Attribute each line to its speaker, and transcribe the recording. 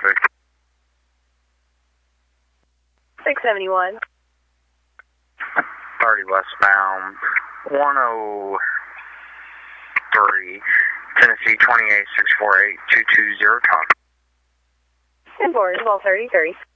Speaker 1: traffic.
Speaker 2: 671.
Speaker 1: 30 westbound, 103, Tennessee 28 648 220, talk.
Speaker 2: 10-4, 1230, 30.